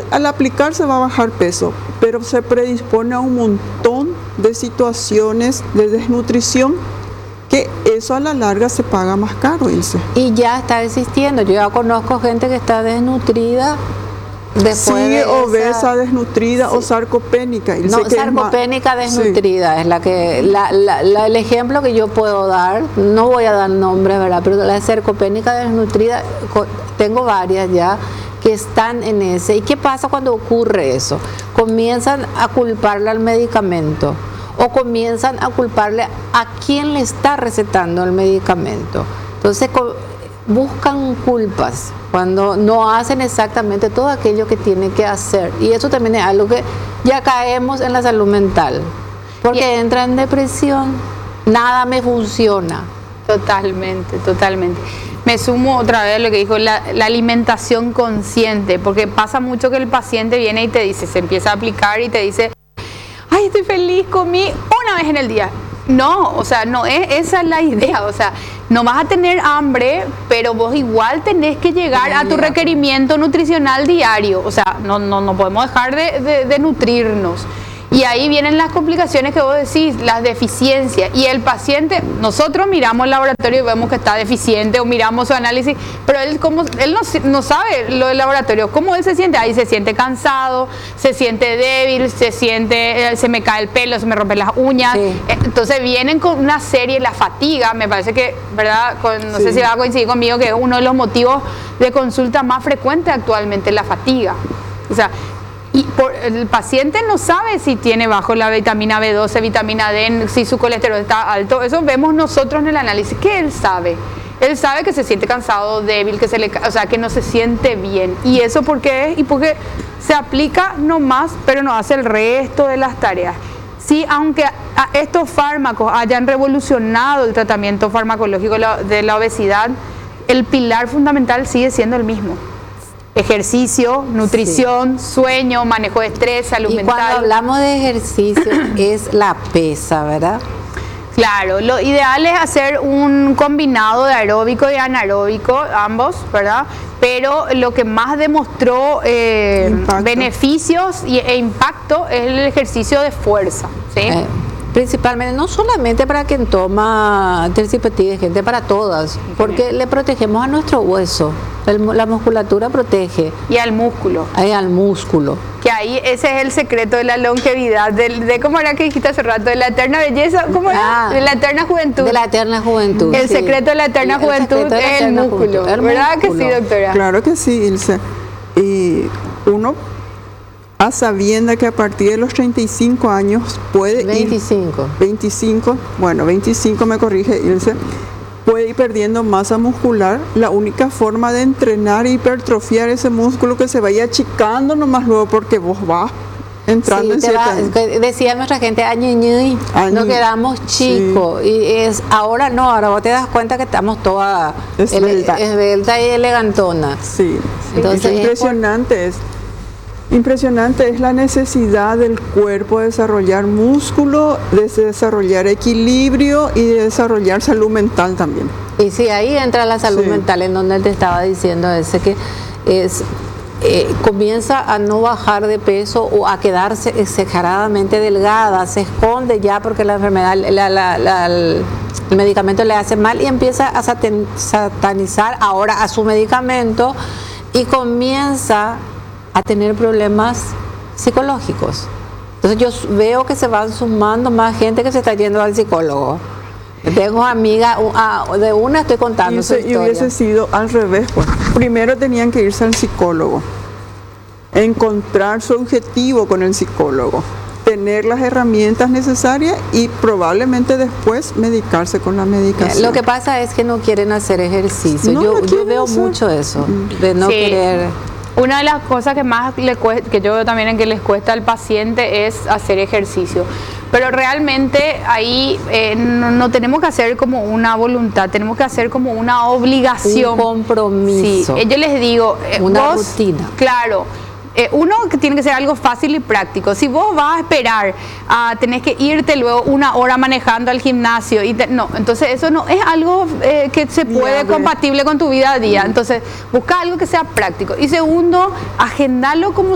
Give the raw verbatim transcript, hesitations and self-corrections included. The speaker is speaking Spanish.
al aplicarse va a bajar peso, pero se predispone a un montón de situaciones de desnutrición que eso a la larga se paga más caro, Ilse. Y ya está existiendo. Yo ya conozco gente que está desnutrida. Sigue de obesa, esa, desnutrida, sí. O sarcopénica. No, sarcopénica es más, desnutrida, sí. Es la que la, la, la, el ejemplo que yo puedo dar, no voy a dar nombres, ¿verdad? Pero la sarcopénica desnutrida, tengo varias ya que están en ese. ¿Y qué pasa cuando ocurre eso? Comienzan a culparle al medicamento o comienzan a culparle a quien le está recetando el medicamento. Entonces buscan culpas cuando no hacen exactamente todo aquello que tienen que hacer, y eso también es algo que ya caemos en la salud mental, porque y entra en depresión, nada me funciona. Totalmente, totalmente. Me sumo otra vez a lo que dijo, la, la alimentación consciente, porque pasa mucho que el paciente viene y te dice, se empieza a aplicar y te dice, ay, estoy feliz, comí una vez en el día. No, o sea, no es, esa es la idea, o sea, no vas a tener hambre, pero vos igual tenés que llegar a tu requerimiento nutricional diario, o sea, no, no, no podemos dejar de, de, de nutrirnos. Y ahí vienen las complicaciones que vos decís, las deficiencias. Y el paciente, nosotros miramos el laboratorio y vemos que está deficiente, o miramos su análisis, pero él, como, él no, no sabe lo del laboratorio, cómo él se siente. Ahí se siente cansado, se siente débil, se siente, se me cae el pelo, se me rompen las uñas. Sí. Entonces vienen con una serie, la fatiga, me parece que, ¿verdad? Con, no sí. sé si va a coincidir conmigo, que es uno de los motivos de consulta más frecuentes actualmente, la fatiga. O sea, y por, el paciente no sabe si tiene bajo la vitamina B doce, vitamina D, si su colesterol está alto. Eso vemos nosotros en el análisis. ¿Qué él sabe? Él sabe que se siente cansado, débil, que se le, o sea, que no se siente bien. ¿Y eso por qué es? Y porque se aplica nomás, pero no hace el resto de las tareas. Sí, aunque a estos fármacos hayan revolucionado el tratamiento farmacológico de la obesidad, el pilar fundamental sigue siendo el mismo. Ejercicio, nutrición, sí. Sueño, manejo de estrés, salud y mental. Y cuando hablamos de ejercicio es la pesa, ¿verdad? Claro, lo ideal es hacer un combinado de aeróbico y anaeróbico, ambos, ¿verdad? Pero lo que más demostró eh, beneficios y, e impacto es el ejercicio de fuerza, ¿sí? Eh. Principalmente, no solamente para quien toma tercipeptide, gente, para todas, porque le protegemos a nuestro hueso, el, la musculatura protege. Y al músculo. Y al músculo. Que ahí ese es el secreto de la longevidad, de, de ¿cómo era que dijiste hace rato? De la eterna belleza, ¿cómo era? Ah, de la eterna juventud. De la eterna juventud. El sí. secreto de la eterna el, juventud el es el músculo, el ¿verdad músculo. Que sí, doctora? Claro que sí, Ilse. Y uno... a sabienda que a partir de los treinta y cinco años puede veinticinco. ir... veinticinco, bueno, veinticinco me corrige Ilse, puede ir perdiendo masa muscular. La única forma de entrenar e hipertrofiar ese músculo que se vaya achicando nomás luego porque vos vas entrando sí, en va, decía nuestra gente, añuñuy, nos quedamos chicos, sí. Y es ahora no, ahora vos te das cuenta que estamos toda esbelta, ele, esbelta y elegantona. Sí, entonces es impresionante es Impresionante es la necesidad del cuerpo de desarrollar músculo, de desarrollar equilibrio y de desarrollar salud mental también. Y sí, ahí entra la salud sí. mental, en donde él te estaba diciendo ese que es eh, comienza a no bajar de peso o a quedarse exageradamente delgada, se esconde ya porque la enfermedad, la, la, la, el medicamento le hace mal y empieza a satan, satanizar ahora a su medicamento y comienza a tener problemas psicológicos. Entonces yo veo que se van sumando más gente que se está yendo al psicólogo. Tengo amigas, de una estoy contando y su historia. Y hubiese sido al revés, pues. Primero tenían que irse al psicólogo, encontrar su objetivo con el psicólogo, tener las herramientas necesarias y probablemente después medicarse con la medicación. Lo que pasa es que no quieren hacer ejercicio. No yo, yo veo hacer. mucho eso, de no sí. querer... Una de las cosas que más le cuesta, que yo veo también en que les cuesta al paciente es hacer ejercicio. Pero realmente ahí eh, no, no tenemos que hacer como una voluntad, tenemos que hacer como una obligación. Un compromiso. Sí, yo les digo, eh, una vos, rutina. Claro. Eh, uno que tiene que ser algo fácil y práctico. Si vos vas a esperar, uh, tenés que irte luego una hora manejando al gimnasio. Y te, no, entonces eso no es algo eh, que se puede Viable. compatible con tu vida a día. Entonces busca algo que sea práctico. Y segundo, agendarlo como